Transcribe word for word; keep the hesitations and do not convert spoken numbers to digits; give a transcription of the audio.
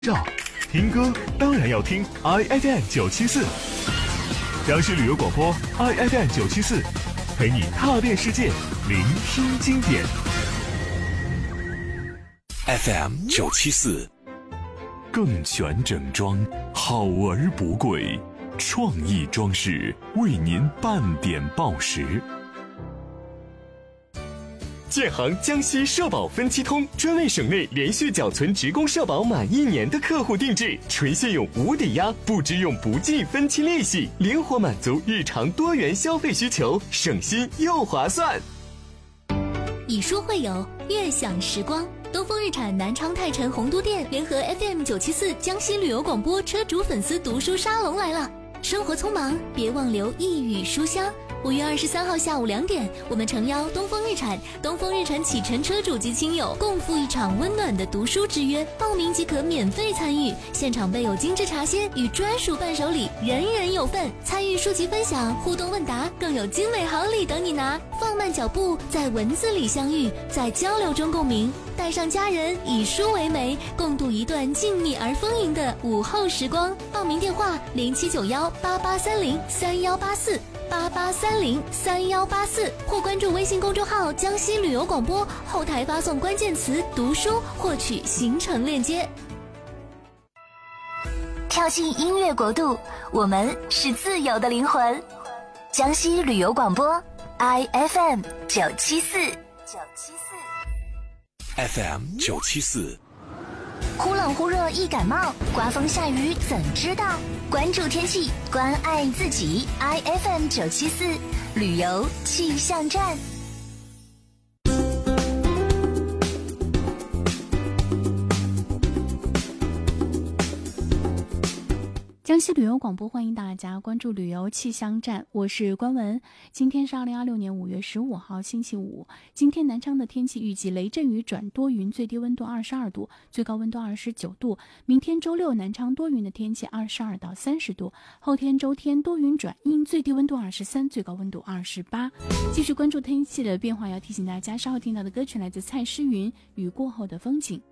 照听歌当然要听 I F M 九七四，江西旅游广播 I F M 九七四，陪你踏遍世界，聆听经典。 F M 九七四， 更全整装，好而不贵，创意装饰为您半点报时。 建行江西社保分期通专为省内连续缴存职工社保满一年的客户定制，纯信用无抵押，不支用不计分期利息，灵活满足日常多元消费需求，省心又划算。 以书会友，悦享时光。东风日产南昌泰城洪都店联合 F M 九七四江西旅游广播车主粉丝读书沙龙来了。生活匆忙，别忘留一语书香。五月二十三号下午两点，我们诚邀东风日产、东风日产启辰车主及亲友共赴一场温暖的读书之约，报名即可免费参与，现场备有精致茶歇与专属伴手礼，人人有份。参与书籍分享、互动问答，更有精美好礼等你拿。放慢脚步，在文字里相遇，在交流中共鸣，带上家人，以书为媒，共度一段静谧而丰盈的午后时光。报名电话零七九幺八八三零三幺八四。八八三零三幺八四，或关注微信公众号江西旅游广播，后台发送关键词读书获取行程链接。 跳进音乐国度，我们是自由的灵魂。江西旅游广播 I F M 九七四九七四 F M 九七四。 忽冷忽热易感冒，刮风下雨怎知道？关注天气，关爱自己。I F M 九七四旅游气象站。 江西旅游广播，欢迎大家关注旅游气象站，我是关文。今天是二零二六年五月十五号星期五。今天南昌的天气预计雷阵雨转多云，最低温度二十二度，最高温度二十九度。明天周六南昌多云的天气，二十二到三十度。后天周天多云转阴，最低温度二十三，最高温度二十八。继续关注天气的变化，要提醒大家，稍后听到的歌曲来自蔡诗芸《雨过后的风景》。